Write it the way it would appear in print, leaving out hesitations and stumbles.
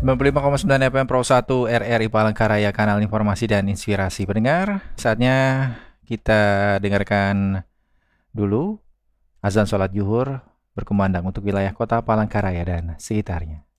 95,9 FM Pro 1 RRI Palangkaraya, kanal informasi dan inspirasi pendengar. Saatnya kita dengarkan dulu azan sholat zuhur berkumandang untuk wilayah kota Palangkaraya dan sekitarnya.